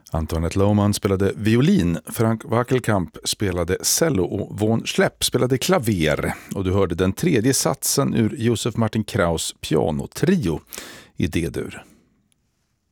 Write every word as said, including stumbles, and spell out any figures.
Antoinette Lohman spelade violin, Frank Wackelkamp spelade cello och Von Schlepp spelade klaver. Och du hörde den tredje satsen ur Josef Martin Kraus pianotrio i D-dur.